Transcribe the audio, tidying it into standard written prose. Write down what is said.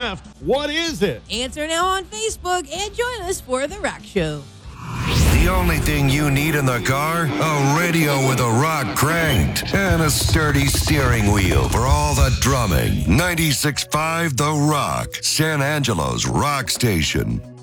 left. What is it? Answer now on Facebook and join us for The Rock Show. The only thing you need in the car? A radio with a rock cranked and a sturdy steering wheel for all the drumming. 96.5 The Rock, San Angelo's rock station.